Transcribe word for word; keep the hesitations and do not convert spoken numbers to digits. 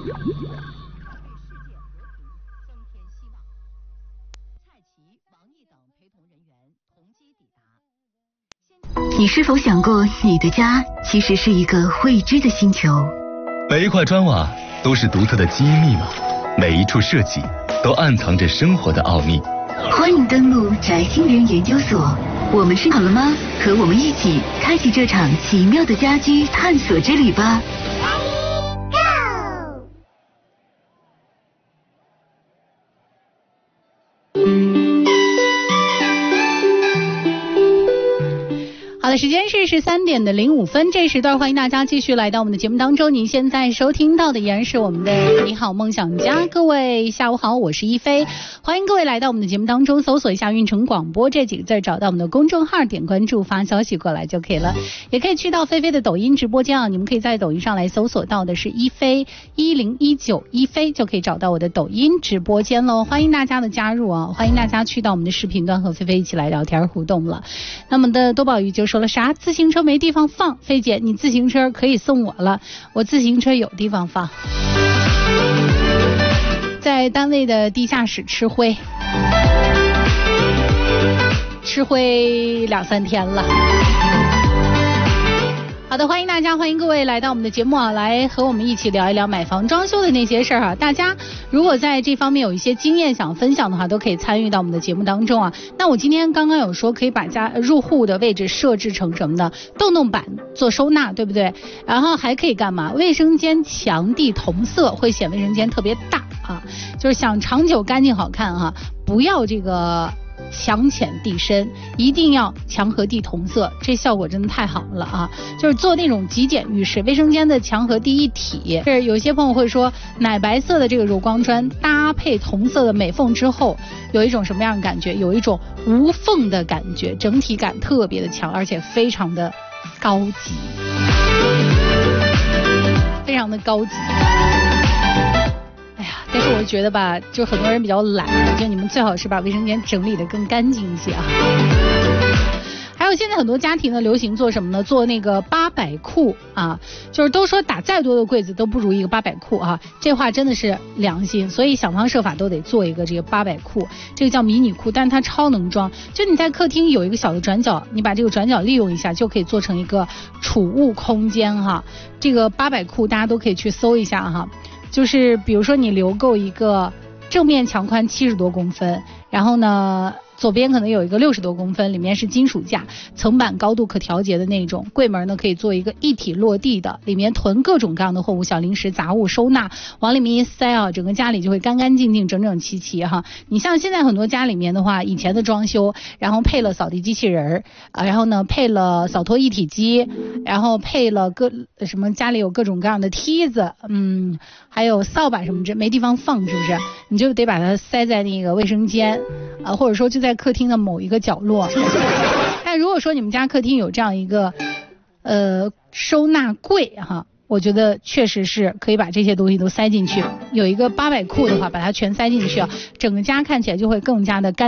你是否想过，你的家其实是一个未知的星球？ 每一块砖瓦都是独特的基因密码，每一处设计都暗藏着生活的奥秘。 欢迎登录宅星人研究所，我们是好了吗？和我们一起开启这场奇妙的家居探索之旅吧。 好的，时间是十三点的零五分，这时段欢迎大家继续来到我们的节目当中。您现在收听到的依然是我们的你好梦想家。各位下午好，我是一菲，欢迎各位来到我们的节目当中，搜索一下运城广播这几个字，找到我们的公众号，点关注发消息过来就可以了。也可以去到菲菲的抖音直播间啊，你们可以在抖音上来搜索到的是一菲一零一九一菲，就可以找到我的抖音直播间喽。欢迎大家的加入啊，欢迎大家去到我们的视频端和菲菲一起来聊天互动了。那么的多宝鱼就说了，啥自行车没地方放，菲姐你自行车可以送我了，我自行车有地方放，在单位的地下室吃灰，吃灰两三天了。好的，欢迎大家，欢迎各位来到我们的节目啊，来和我们一起聊一聊买房装修的那些事儿啊。大家如果在这方面有一些经验想分享的话，都可以参与到我们的节目当中啊。那我今天刚刚有说可以把家入户的位置设置成什么呢？洞洞板做收纳，对不对？然后还可以干嘛？卫生间墙地同色，会显卫生间特别大啊。就是想长久干净好看哈、啊，不要这个墙浅地深，一定要墙和地同色，这效果真的太好了啊！就是做那种极简浴室，卫生间的墙和地一体。是有些朋友会说，奶白色的这个柔光砖搭配同色的美缝之后，有一种什么样的感觉？有一种无缝的感觉，整体感特别的强，而且非常的高级，非常的高级。但是我觉得吧，就很多人比较懒，就你们最好是把卫生间整理得更干净一些啊。还有现在很多家庭呢，流行做什么呢？做那个八百库啊，就是都说打再多的柜子都不如一个八百库啊，这话真的是良心，所以想方设法都得做一个这个八百库，这个叫迷你库，但是它超能装，就你在客厅有一个小的转角，你把这个转角利用一下，就可以做成一个储物空间哈。这个八百库大家都可以去搜一下哈。就是比如说你留够一个正面墙宽七十多公分，然后呢左边可能有一个六十多公分，里面是金属架，层板高度可调节的那种，柜门呢可以做一个一体落地的，里面囤各种各样的货物，小零食杂物收纳，往里面一塞啊，整个家里就会干干净净整整齐齐哈。你像现在很多家里面的话，以前的装修，然后配了扫地机器人啊，然后呢配了扫拖一体机，然后配了各什么家里有各种各样的梯子，嗯，还有扫把什么这没地方放，是不是？你就得把它塞在那个卫生间啊，或者说就在客厅的某一个角落。但如果说你们家客厅有这样一个呃收纳柜哈，我觉得确实是可以把这些东西都塞进去，有一个八百库的话把它全塞进去啊，整个家看起来就会更加的干